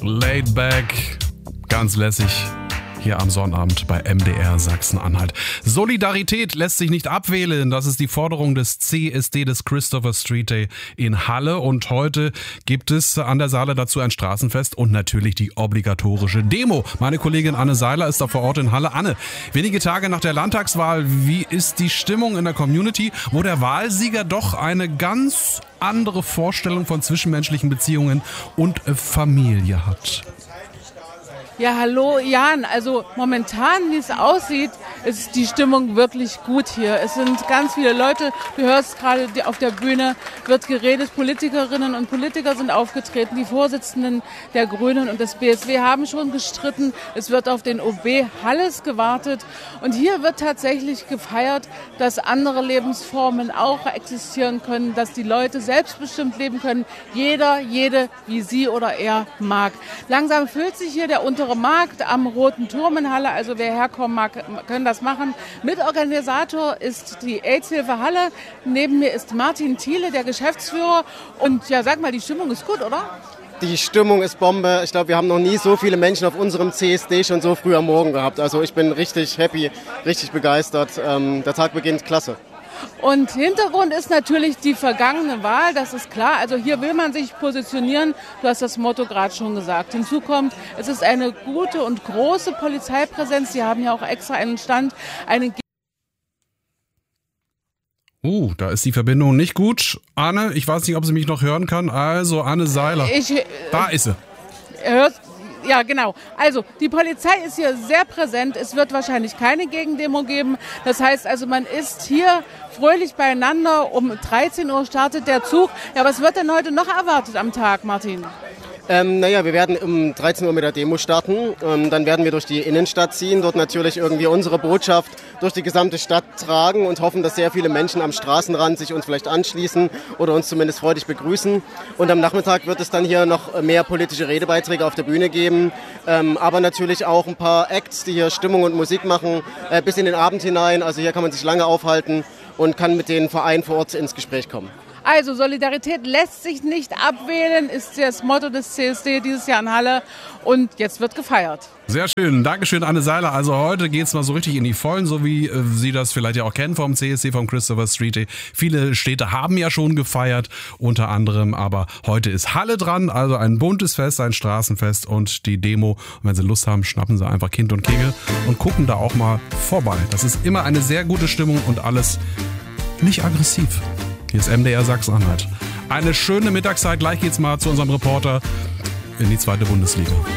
Laid back, ganz lässig. Hier am Sonnabend bei MDR Sachsen-Anhalt. Solidarität lässt sich nicht abwählen. Das ist die Forderung des CSD, des Christopher Street Day in Halle. Und heute gibt es an der Saale dazu ein Straßenfest und natürlich die obligatorische Demo. Meine Kollegin Anne Seiler ist da vor Ort in Halle. Anne, wenige Tage nach der Landtagswahl, wie ist die Stimmung in der Community, wo der Wahlsieger doch eine ganz andere Vorstellung von zwischenmenschlichen Beziehungen und Familie hat? Ja, hallo Jan. Also momentan, wie es aussieht, ist die Stimmung wirklich gut hier. Es sind ganz viele Leute, du hörst gerade auf der Bühne, wird geredet, Politikerinnen und Politiker sind aufgetreten, die Vorsitzenden der Grünen und des BSW haben schon gestritten, es wird auf den OB Halles gewartet und hier wird tatsächlich gefeiert, dass andere Lebensformen auch existieren können, dass die Leute selbstbestimmt leben können, jeder, jede, wie sie oder er mag. Langsam füllt sich hier der untere Markt am Roten Turm in Halle, also wer herkommen mag, können das machen. Mitorganisator ist die AIDS-Hilfe Halle. Neben mir ist Martin Thiele, der Geschäftsführer. Und ja, sag mal, die Stimmung ist gut, oder? Die Stimmung ist Bombe. Ich glaube, wir haben noch nie so viele Menschen auf unserem CSD schon so früh am Morgen gehabt. Also ich bin richtig happy, richtig begeistert. Der Tag beginnt klasse. Und Hintergrund ist natürlich die vergangene Wahl, das ist klar. Also hier will man sich positionieren. Du hast das Motto gerade schon gesagt. Hinzu kommt, es ist eine gute und große Polizeipräsenz. Sie haben ja auch extra einen Stand. Da ist die Verbindung nicht gut. Anne, ich weiß nicht, ob sie mich noch hören kann. Also Anne Seiler. Da ist sie. Ja, genau. Also die Polizei ist hier sehr präsent. Es wird wahrscheinlich keine Gegendemo geben. Das heißt also, man ist hier fröhlich beieinander. Um 13 Uhr startet der Zug. Ja, was wird denn heute noch erwartet am Tag, Martin? Wir werden um 13 Uhr mit der Demo starten. Dann werden wir durch die Innenstadt ziehen, dort natürlich irgendwie unsere Botschaft durch die gesamte Stadt tragen und hoffen, dass sehr viele Menschen am Straßenrand sich uns vielleicht anschließen oder uns zumindest freudig begrüßen. Und am Nachmittag wird es dann hier noch mehr politische Redebeiträge auf der Bühne geben, aber natürlich auch ein paar Acts, die hier Stimmung und Musik machen, bis in den Abend hinein. Also hier kann man sich lange aufhalten und kann mit den Vereinen vor Ort ins Gespräch kommen. Also Solidarität lässt sich nicht abwählen, ist das Motto des CSD dieses Jahr in Halle und jetzt wird gefeiert. Sehr schön, Dankeschön Anne Seiler. Also heute geht's mal so richtig in die Vollen, so wie Sie das vielleicht ja auch kennen vom CSD, vom Christopher Street Day. Viele Städte haben ja schon gefeiert, unter anderem, aber heute ist Halle dran, also ein buntes Fest, ein Straßenfest und die Demo. Und wenn Sie Lust haben, schnappen Sie einfach Kind und Kegel und gucken da auch mal vorbei. Das ist immer eine sehr gute Stimmung und alles nicht aggressiv. Hier ist MDR Sachsen-Anhalt. Eine schöne Mittagszeit. Gleich geht's mal zu unserem Reporter in die 2. Bundesliga.